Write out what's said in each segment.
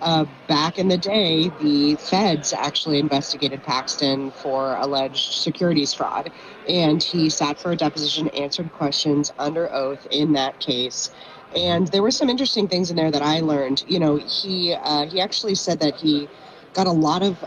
Back in the day, the feds actually investigated Paxton for alleged securities fraud, and he sat for a deposition, answered questions under oath in that case. And there were some interesting things in there that I learned. He actually said that he got a lot of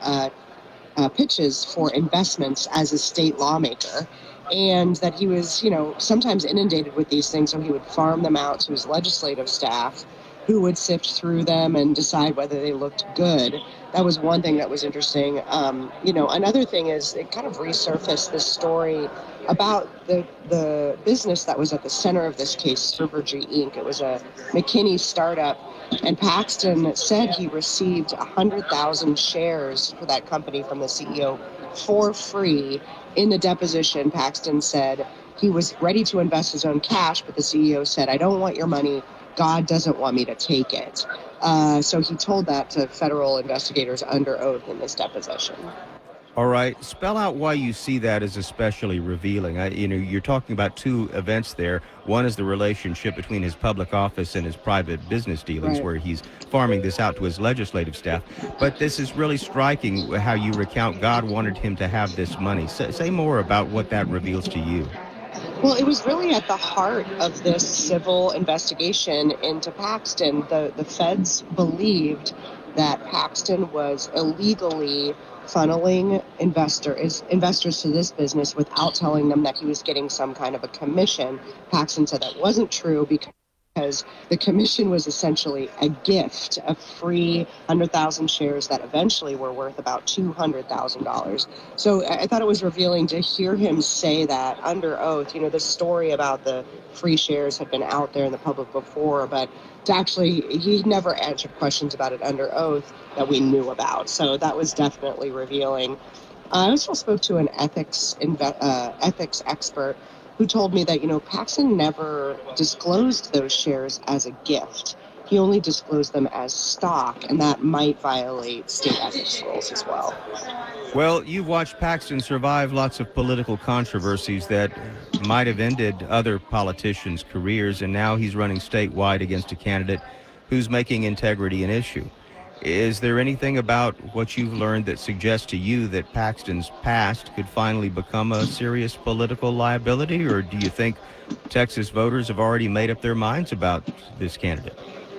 pitches for investments as a state lawmaker, and that he was, sometimes inundated with these things, so he would farm them out to his legislative staff, who would sift through them and decide whether they looked good. That was one thing that was interesting. Another thing is it kind of resurfaced this story about the business that was at the center of this case, Servergy Inc. It was a McKinney startup, and Paxton said he received 100,000 shares for that company from the CEO for free. In the deposition, Paxton said he was ready to invest his own cash, but the CEO said, "I don't want your money. God doesn't want me to take it." So he told that to federal investigators under oath in this deposition. All right. Spell out why you see that as especially revealing. You're talking about two events there. One is the relationship between his public office and his private business dealings, Right. where he's farming this out to his legislative staff. But this is really striking how you recount God wanted him to have this money. Say more about what that reveals to you. Well, it was really at the heart of this civil investigation into Paxton. The feds believed that Paxton was illegally funneling investors to this business without telling them that he was getting some kind of a commission. Paxton said that wasn't true because the commission was essentially a gift, a free 100,000 shares that eventually were worth about $200,000. So I thought it was revealing to hear him say that under oath. The story about the free shares had been out there in the public before, but he never answered questions about it under oath that we knew about. So that was definitely revealing. I also spoke to an ethics expert who told me that, Paxton never disclosed those shares as a gift. He only disclosed them as stock, and that might violate state ethics rules as well. Well, you've watched Paxton survive lots of political controversies that might have ended other politicians' careers, and now he's running statewide against a candidate who's making integrity an issue. Is there anything about what you've learned that suggests to you that Paxton's past could finally become a serious political liability, or do you think Texas voters have already made up their minds about this candidate?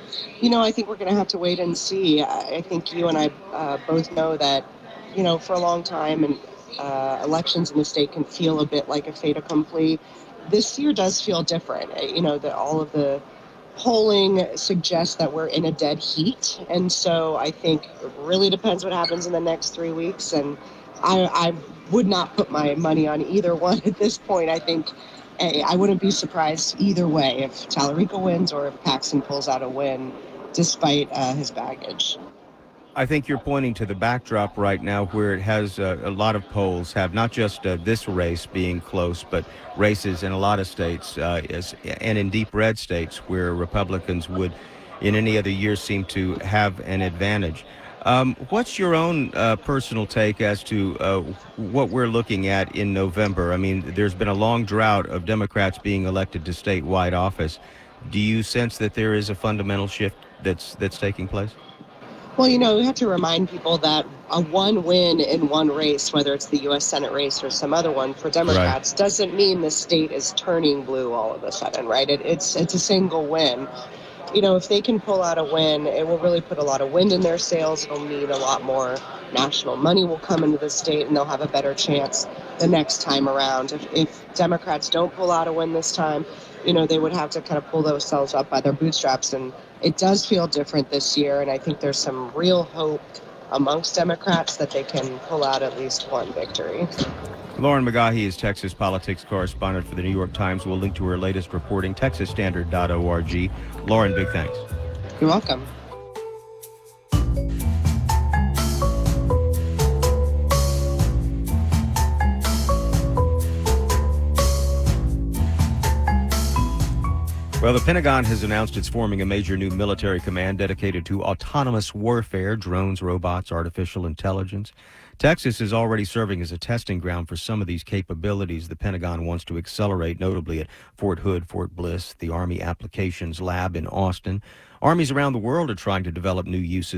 I think we're going to have to wait and see. I think you and I both know that, for a long time, and elections in the state can feel a bit like a fait accompli. This year does feel different. That all of the polling suggests that we're in a dead heat. And so I think it really depends what happens in the next 3 weeks. And I would not put my money on either one at this point. I think I wouldn't be surprised either way if Tallarico wins or if Paxton pulls out a win despite his baggage. I think you're pointing to the backdrop right now where it has a lot of polls have not just this race being close, but races in a lot of states and in deep red states where Republicans would in any other year seem to have an advantage. What's your own personal take as to what we're looking at in November? I mean, there's been a long drought of Democrats being elected to statewide office. Do you sense that there is a fundamental shift that's taking place? Well, we have to remind people that a one win in one race, whether it's the U.S. Senate race or some other one for Democrats, doesn't mean the state is turning blue all of a sudden, right? It's a single win. If they can pull out a win, it will really put a lot of wind in their sails. It'll mean a lot more national money will come into the state, and they'll have a better chance the next time around. If Democrats don't pull out a win this time, they would have to kind of pull themselves up by their bootstraps. And it does feel different this year, and I think there's some real hope amongst Democrats that they can pull out at least one victory. Lauren McGaughy is Texas politics correspondent for the New York Times. We'll link to her latest reporting, texasstandard.org. Lauren, big thanks. You're welcome. Well, the Pentagon has announced it's forming a major new military command dedicated to autonomous warfare, drones, robots, artificial intelligence. Texas is already serving as a testing ground for some of these capabilities the Pentagon wants to accelerate, notably at Fort Hood, Fort Bliss, the Army Applications Lab in Austin. Armies around the world are trying to develop new uses